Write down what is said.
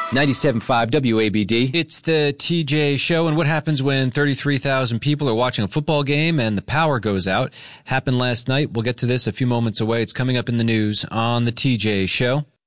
97.5 WABD. It's the TJ Show, and what happens when 33,000 people are watching a football game and the power goes out? Happened last night. We'll get to this a few moments away. It's coming up in the news on the TJ Show.